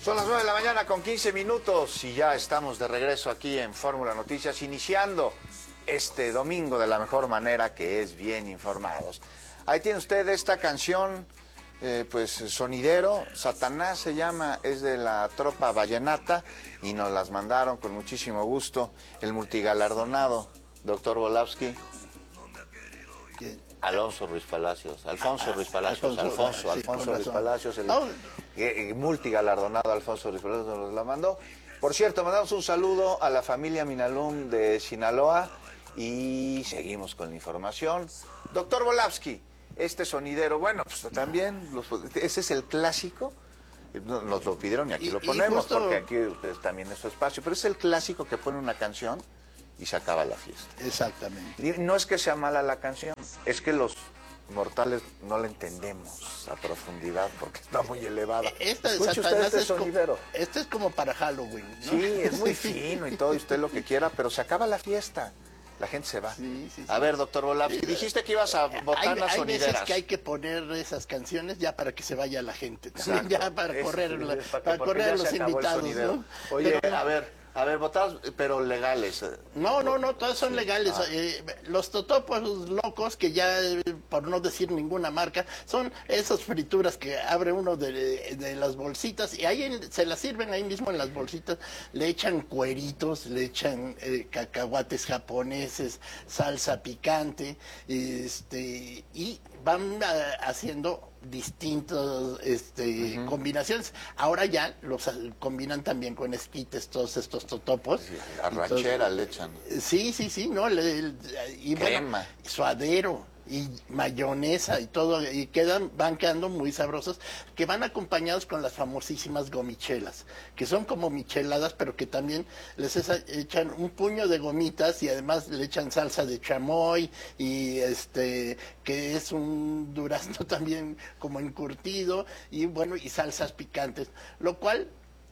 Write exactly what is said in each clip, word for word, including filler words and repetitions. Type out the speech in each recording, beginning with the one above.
Son las nueve de la mañana con quince minutos y ya estamos de regreso aquí en Fórmula Noticias, iniciando este domingo de la mejor manera, que es bien informados. Ahí tiene usted esta canción, eh, pues sonidero, Satanás se llama, es de la tropa vallenata y nos las mandaron con muchísimo gusto el multigalardonado doctor Volavsky. Alonso Ruiz Palacios, Alfonso Ruiz Palacios, Alfonso, Alfonso Ruiz Palacios, el, el multigalardonado Alfonso Ruiz Palacios nos la mandó. Por cierto, mandamos un saludo a la familia Minalum de Sinaloa y seguimos con la información. Doctor Volavsky, este sonidero, bueno, pues también, los, ese es el clásico, nos lo pidieron y aquí y, lo ponemos, justo... porque aquí ustedes también es su espacio, pero es el clásico que pone una canción y se acaba la fiesta. Exactamente. Y no es que sea mala la canción, es que los mortales no la entendemos a profundidad porque está muy elevada. Esta Escuche usted este es sonidero. Como, este es como para Halloween, ¿no? Sí, es muy fino y todo, y usted lo que quiera, pero se acaba la fiesta. La gente se va. Sí, sí, sí. A ver, doctor Volavsky, dijiste que ibas a votar las sonideras. Hay veces que hay que poner esas canciones ya para que se vaya la gente. También, ya para es, correr, es, la, es para, para correr a los invitados, ¿no? Oye, pero, a ver... A ver, votados, pero legales. No, no, no, todas son sí. legales. Ah. Eh, los totopos locos, que ya, por no decir ninguna marca, son esas frituras que abre uno de, de las bolsitas y ahí en, se las sirven ahí mismo en las bolsitas. Le echan cueritos, le echan eh, cacahuates japoneses, salsa picante, este, y van a, haciendo distintas este, uh-huh. combinaciones. Ahora ya los combinan también con esquites, todos estos totopos. Sí, la ranchera le echan. Sí, sí, sí, ¿no? Le, le, y crema. Bueno, suadero y mayonesa y todo, y quedan, van quedando muy sabrosos, que van acompañados con las famosísimas gomichelas, que son como micheladas, pero que también les echan un puño de gomitas y además le echan salsa de chamoy y este, que es un durazno también como encurtido, y bueno, y salsas picantes, lo cual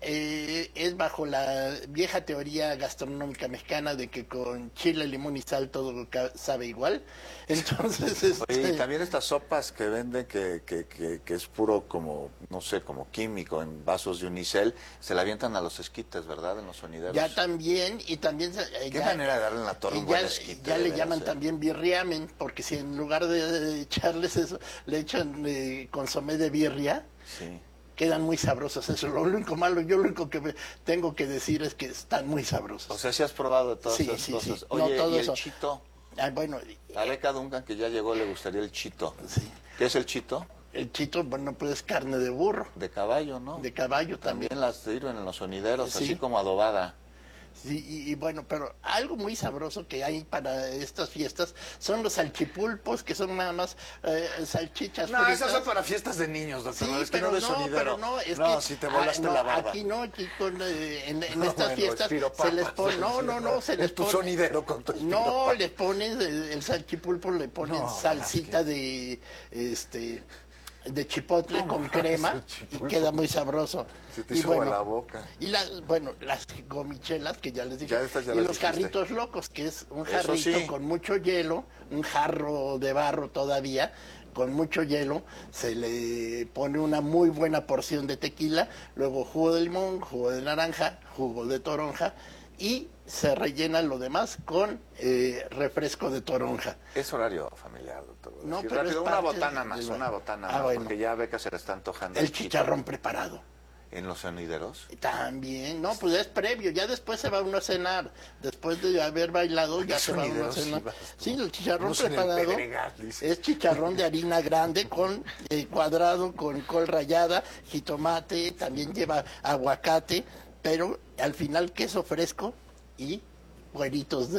Eh, es bajo la vieja teoría gastronómica mexicana de que con chile, limón y sal todo sabe igual. Entonces, este... Oye, y también estas sopas que venden que, que, que, que es puro como, no sé, como químico en vasos de unicel, se la avientan a los esquites, ¿verdad? En los sonideros. Ya también, y también... ¿Qué ya, manera de darle en la torre un buen esquite? Ya le veras, llaman eh? también birriamen, porque si en lugar de echarles eso, le echan eh, consomé de birria. Sí. Quedan muy sabrosos, eso. Lo único malo, yo lo único que tengo que decir es que están muy sabrosos. O sea, si has probado de todas sí, esas sí, cosas. Sí. Oye, no, todo ¿y eso. el chito? Ah, bueno. A Beca Duncan, que ya llegó, le gustaría el chito. Sí. ¿Qué es el chito? El chito, bueno, pues es carne de burro. De caballo, ¿no? De caballo también. También las sirven en los sonideros, sí. así como adobada. Sí, y, y bueno, pero algo muy sabroso que hay para estas fiestas son los salchipulpos, que son nada más eh, salchichas No, fritas. esas son para fiestas de niños, doctor. Sí, no, es que pero no de no, sonidero. pero no, es no, que... si te volaste ah, no, la barba. Aquí no, aquí con, eh, en, en no, estas bueno, fiestas se les pone... No, no, no, se les es tu pone... sonidero con tu No, le pones, el, el salchipulpo le ponen no, salsita de... este de chipotle no, con crema y queda muy sabroso. Se te y hizo bueno, la boca. Y las, bueno, las gomichelas que ya les dije, ya estas ya y las los dijiste. jarritos locos, que es un Eso jarrito sí. con mucho hielo, un jarro de barro todavía, con mucho hielo, se le pone una muy buena porción de tequila, luego jugo de limón, jugo de naranja, jugo de toronja, y se rellena lo demás con eh, refresco de toronja. Es horario familiar, doctor. No, sí, pero rápido, es una parte botana más, de... una botana ah, más, bueno. porque ya Beca se le está antojando. El, el chicharrón chito. preparado. ¿En los sonideros? También, no, pues es previo, ya después se va uno a cenar, después de haber bailado ya se va uno a cenar. Sí, el chicharrón preparado es chicharrón de harina grande con eh, cuadrado, con col rallada, jitomate, también lleva aguacate, pero al final queso fresco y cueritos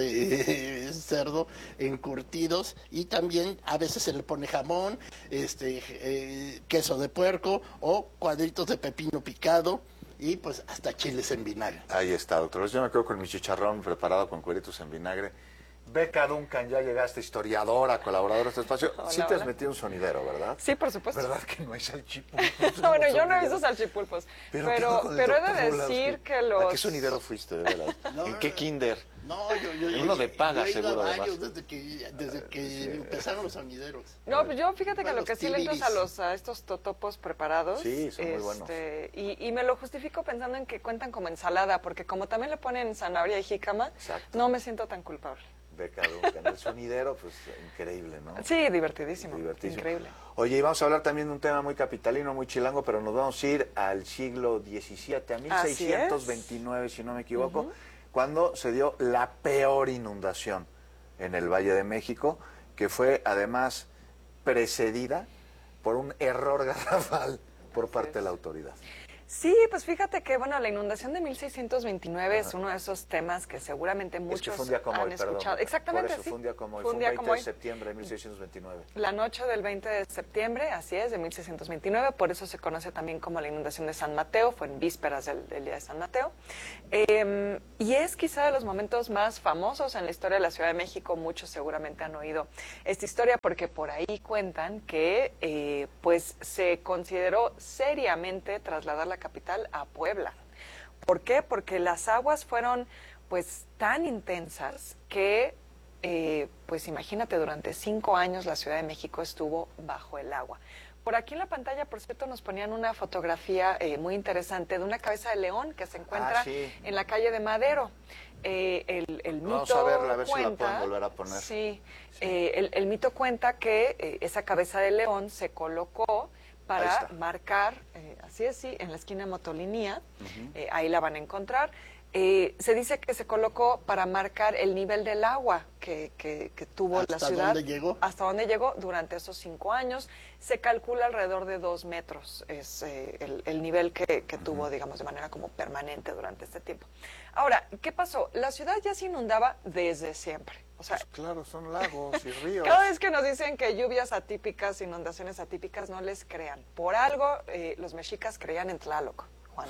de cerdo encurtidos, y también a veces se le pone jamón, este eh, queso de puerco o cuadritos de pepino picado y pues hasta chiles en vinagre. Ahí está, doctor. Yo me quedo con mi chicharrón preparado con cueritos en vinagre. Beca Duncan, ya llegaste, historiadora, colaboradora de este espacio. Hola, sí te has hola. metido un sonidero, ¿verdad? Sí, por supuesto. ¿Verdad que no hay salchipulpos? Bueno, yo no he visto salchipulpos, pero, pero, pero he de decir que los... ¿A qué sonidero fuiste, de verdad? No, ¿En qué kinder? No, yo, yo, Uno de paga, yo he ido seguro, a varios además. desde que, desde que Sí. empezaron los sonideros. No, pues yo fíjate que A lo los que sí le entro es a, tiriris. los, a estos totopos preparados. Sí, son muy buenos. Y, y me lo justifico pensando en que cuentan como ensalada, porque como también le ponen zanahoria y jícama, Exacto. no me siento tan culpable. Beca Duncan, el sonidero, pues increíble, ¿no? Sí, divertidísimo, Divertísimo. increíble. Oye, y vamos a hablar también de un tema muy capitalino, muy chilango, pero nos vamos a ir al siglo diecisiete, a mil seiscientos veintinueve, si no me equivoco, uh-huh. cuando se dio la peor inundación en el Valle de México, que fue además precedida por un error garrafal por Así parte es. de la autoridad. Sí, pues fíjate que, bueno, la inundación de mil seiscientos veintinueve Ajá. es uno de esos temas que seguramente muchos es que fue un día como han hoy, escuchado. Perdón, Exactamente, por eso, sí. fue un día como hoy, fue un, día veinte como de hoy. septiembre de mil seiscientos veintinueve. La noche del veinte de septiembre, así es, de mil seiscientos veintinueve, por eso se conoce también como la inundación de San Mateo, fue en vísperas del, del día de San Mateo. Eh, y es quizá de los momentos más famosos en la historia de la Ciudad de México, muchos seguramente han oído esta historia porque por ahí cuentan que eh, pues se consideró seriamente trasladar la capital a Puebla. ¿Por qué? Porque las aguas fueron pues tan intensas que eh, pues imagínate, durante cinco años la Ciudad de México estuvo bajo el agua. Por aquí en la pantalla, por cierto, nos ponían una fotografía eh, muy interesante de una cabeza de león que se encuentra ah, sí. en la calle de Madero. Eh, el, el mito Vamos a verla, a ver cuenta, si la pueden volver a poner. Sí, sí. Eh, el, el mito cuenta que eh, esa cabeza de león se colocó para marcar, eh, así es, sí, en la esquina de Motolinía, uh-huh. eh, ahí la van a encontrar. Eh, se dice que se colocó para marcar el nivel del agua que, que, que tuvo la ciudad. ¿Hasta dónde llegó? Hasta dónde llegó durante esos cinco años. Se calcula alrededor de dos metros, es eh, el, el nivel que, que uh-huh. tuvo, digamos, de manera como permanente durante este tiempo. Ahora, ¿qué pasó? La ciudad ya se inundaba desde siempre. O sea, pues claro, son lagos y ríos. Cada vez que nos dicen que lluvias atípicas, inundaciones atípicas, no les crean. Por algo, eh, los mexicas creían en Tlaloc.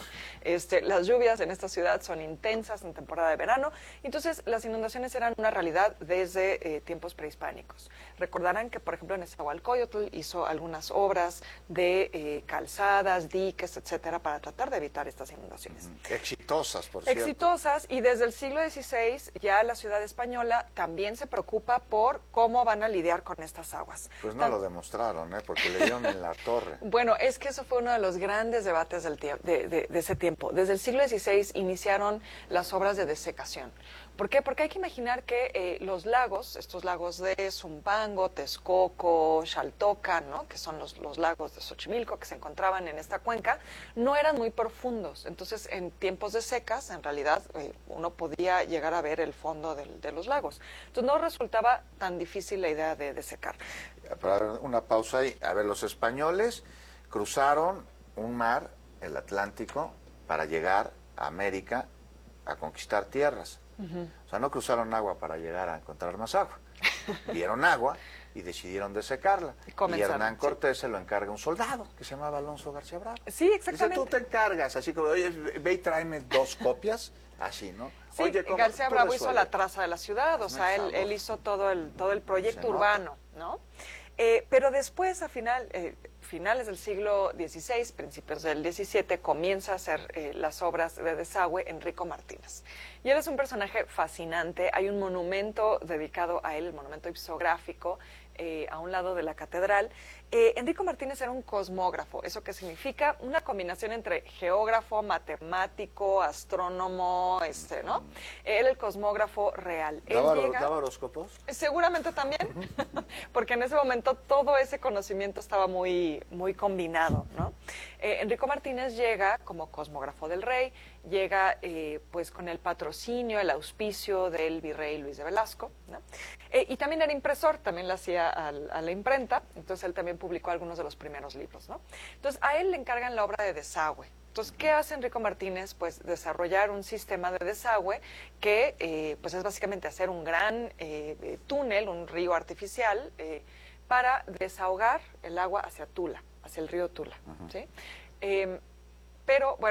Este, las lluvias en esta ciudad son intensas en temporada de verano, entonces las inundaciones eran una realidad desde eh, tiempos prehispánicos. Recordarán que, por ejemplo, en Nezahualcóyotl hizo algunas obras de eh, calzadas, diques, etcétera, para tratar de evitar estas inundaciones. Mm, exitosas, por cierto. Exitosas, y desde el siglo dieciséis ya la ciudad española también se preocupa por cómo van a lidiar con estas aguas. Pues no Tan... lo demostraron, ¿eh? Porque le dieron en la torre. Bueno, es que eso fue uno de los grandes debates del tiempo, de, de, de ese tiempo. Desde el siglo dieciséis iniciaron las obras de desecación. ¿Por qué? Porque hay que imaginar que eh, los lagos, estos lagos de Zumpango, Texcoco, Xaltoca, ¿no?, que son los, los lagos de Xochimilco que se encontraban en esta cuenca, no eran muy profundos. Entonces, en tiempos de secas, en realidad, eh, uno podía llegar a ver el fondo del, de los lagos. Entonces, no resultaba tan difícil la idea de desecar. Para una pausa ahí. A ver, los españoles cruzaron un mar, el Atlántico, para llegar a América a conquistar tierras. Uh-huh. O sea, no cruzaron agua para llegar a encontrar más agua. Vieron agua y decidieron desecarla. Y, y Hernán Cortés sí. se lo encarga un soldado que se llamaba Alonso García Bravo. Sí, exactamente. Dice, tú te encargas, así como, oye, ve y tráeme dos copias, así, ¿no? Sí, oye, ¿cómo? García Bravo hizo la traza de la ciudad, o sea, él, él hizo todo el, todo el proyecto urbano, ¿no? Eh, pero después, a final, eh, finales del siglo dieciséis, principios del diecisiete, comienza a hacer eh, las obras de desagüe Enrico Martínez. Y él es un personaje fascinante. Hay un monumento dedicado a él, el monumento ipsográfico, eh, a un lado de la catedral. Eh, Enrico Martínez era un cosmógrafo. ¿Eso qué significa? Una combinación entre geógrafo, matemático, astrónomo, este, ¿no? Él el cosmógrafo real. ¿Daba, él llega, ¿Daba horóscopos? Seguramente también, porque en ese momento todo ese conocimiento estaba muy, muy combinado, ¿no? Eh, Enrico Martínez llega como cosmógrafo del rey, llega eh, pues con el patrocinio, el auspicio del virrey Luis de Velasco, ¿no? Eh, y también era impresor, también le hacía al, a la imprenta, entonces él también publicó algunos de los primeros libros, ¿no? Entonces a él le encargan la obra de desagüe. Entonces, ¿qué hace Enrico Martínez? Pues desarrollar un sistema de desagüe que eh, pues es básicamente hacer un gran eh, túnel, un río artificial, eh, para desahogar el agua hacia Tula, hacia el río Tula, uh-huh. ¿sí? Eh, pero, bueno,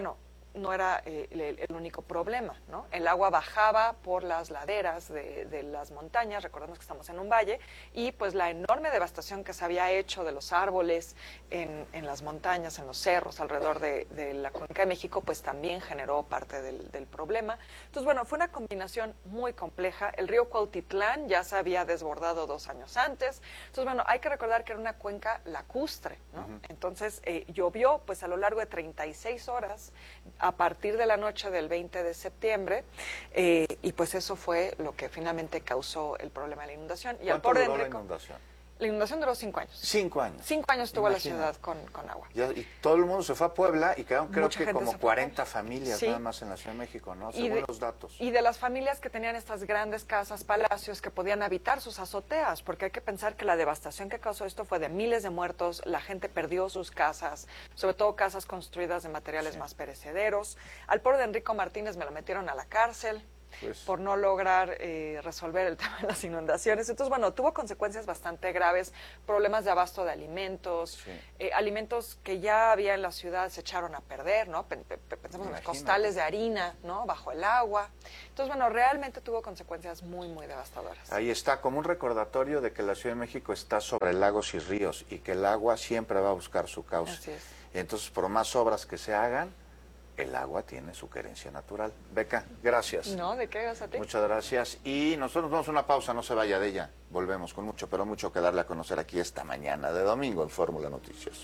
no era eh, el, el único problema, ¿no? El agua bajaba por las laderas de, de las montañas, recordemos que estamos en un valle, y pues la enorme devastación que se había hecho de los árboles en, en las montañas, en los cerros alrededor de, de la Cuenca de México, pues también generó parte del, del problema. Entonces, bueno, fue una combinación muy compleja. El río Cuautitlán ya se había desbordado dos años antes. Entonces, bueno, hay que recordar que era una cuenca lacustre, ¿no? Uh-huh. Entonces, eh, llovió pues a lo largo de treinta y seis horas, a partir de la noche del veinte de septiembre, eh, y pues eso fue lo que finalmente causó el problema de la inundación. Y al ¿Cuánto Port duró de la inundación? La inundación duró cinco años. Cinco años. Cinco años tuvo Imagina. la ciudad con, con agua. Ya, y todo el mundo se fue a Puebla y quedaron creo Mucha que gente como se fue. cuarenta familias Sí. nada más en la Ciudad de México, ¿no? Y Según de, los datos. y de las familias que tenían estas grandes casas, palacios, que podían habitar sus azoteas, porque hay que pensar que la devastación que causó esto fue de miles de muertos, la gente perdió sus casas, sobre todo casas construidas de materiales sí. más perecederos. Al pobre de Enrico Martínez me lo metieron a la cárcel. Pues, por no lograr eh, resolver el tema de las inundaciones. Entonces, bueno, tuvo consecuencias bastante graves, problemas de abasto de alimentos, sí. eh, alimentos que ya había en la ciudad se echaron a perder, ¿no? Pensemos en los costales de harina, ¿no? Bajo el agua. Entonces, bueno, realmente tuvo consecuencias muy, muy devastadoras. Ahí está, como un recordatorio de que la Ciudad de México está sobre lagos y ríos y que el agua siempre va a buscar su cauce. Así es. Entonces, por más obras que se hagan, el agua tiene su querencia natural. Beca, gracias. No, ¿de qué? Gracias a ti. Muchas gracias. Y nosotros nos vamos a una pausa, no se vaya de ella. Volvemos con mucho, pero mucho que darle a conocer aquí esta mañana de domingo en Fórmula Noticias.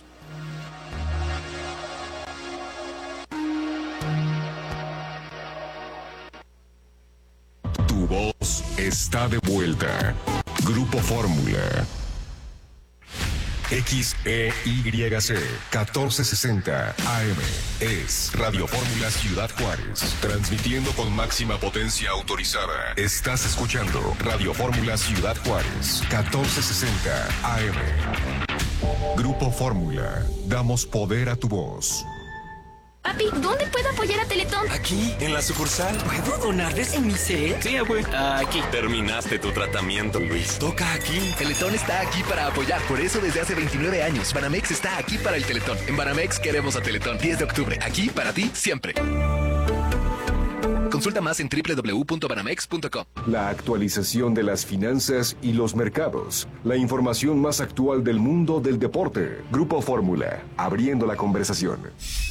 Tu voz está de vuelta. Grupo Fórmula. X E Y C catorce sesenta A M es Radio Fórmula Ciudad Juárez, transmitiendo con máxima potencia autorizada. Estás escuchando Radio Fórmula Ciudad Juárez catorce sesenta A M. Grupo Fórmula, damos poder a tu voz. Papi, ¿dónde puedo apoyar a Teletón? Aquí, en la sucursal. ¿Puedo donarles en mi set? Sí, güey. Aquí. Terminaste tu tratamiento, Luis. Toca aquí. Teletón está aquí para apoyar. Por eso desde hace veintinueve años, Banamex está aquí para el Teletón. En Banamex queremos a Teletón. diez de octubre. Aquí para ti, siempre. Consulta más en doble u doble u doble u punto banamex punto com. La actualización de las finanzas y los mercados. La información más actual del mundo del deporte. Grupo Fórmula, abriendo la conversación.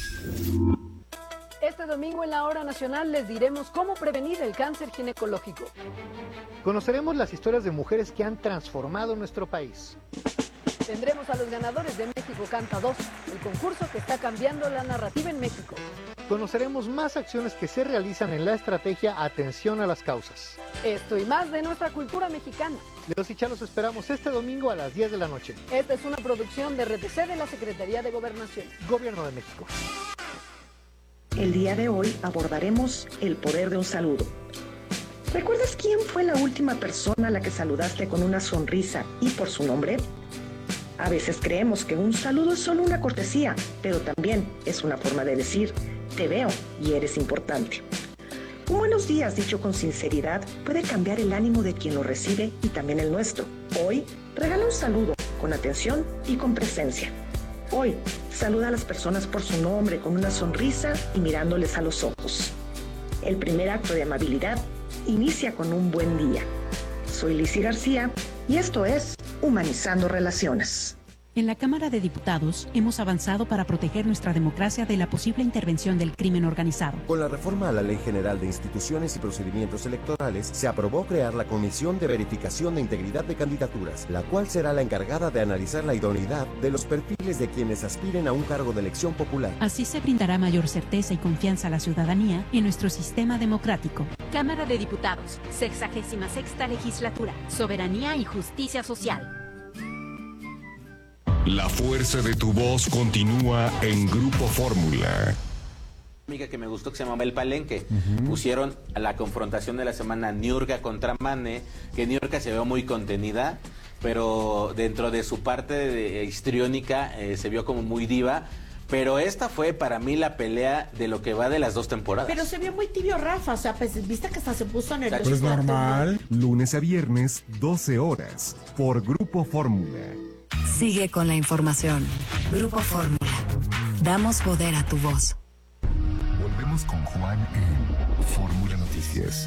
Este domingo en la Hora Nacional les diremos cómo prevenir el cáncer ginecológico. Conoceremos las historias de mujeres que han transformado nuestro país. Tendremos a los ganadores de México Canta dos, el concurso que está cambiando la narrativa en México. Conoceremos más acciones que se realizan en la estrategia Atención a las Causas. Esto y más de nuestra cultura mexicana. Leos y Chá los esperamos este domingo a las diez de la noche. Esta es una producción de R T C de la Secretaría de Gobernación. Gobierno de México. El día de hoy abordaremos el poder de un saludo. ¿Recuerdas quién fue la última persona a la que saludaste con una sonrisa y por su nombre? A veces creemos que un saludo es solo una cortesía, pero también es una forma de decir, te veo y eres importante. Un buenos días dicho con sinceridad puede cambiar el ánimo de quien lo recibe y también el nuestro. Hoy, regala un saludo con atención y con presencia. Hoy, saluda a las personas por su nombre con una sonrisa y mirándoles a los ojos. El primer acto de amabilidad inicia con un buen día. Soy Lizzy García y esto es Humanizando Relaciones. En la Cámara de Diputados hemos avanzado para proteger nuestra democracia de la posible intervención del crimen organizado. Con la reforma a la Ley General de Instituciones y Procedimientos Electorales, se aprobó crear la Comisión de Verificación de Integridad de Candidaturas, la cual será la encargada de analizar la idoneidad de los perfiles de quienes aspiren a un cargo de elección popular. Así se brindará mayor certeza y confianza a la ciudadanía en nuestro sistema democrático. Cámara de Diputados, sexagésima sexta legislatura, Soberanía y Justicia Social. La fuerza de tu voz continúa en Grupo Fórmula. Amiga que me gustó que se llamaba El Palenque. Uh-huh. Pusieron a la confrontación de la semana Niurka contra Mane, que Niurka se vio muy contenida, pero dentro de su parte de histriónica eh, se vio como muy diva. Pero esta fue para mí la pelea de lo que va de las dos temporadas. Pero se vio muy tibio Rafa, o sea, pues viste que hasta se puso nervioso. Pues normal. Lunes a viernes, doce horas, por Grupo Fórmula. Sigue con la información. Grupo Fórmula. Damos poder a tu voz. Volvemos Continuamos con Juan en Fórmula Noticias.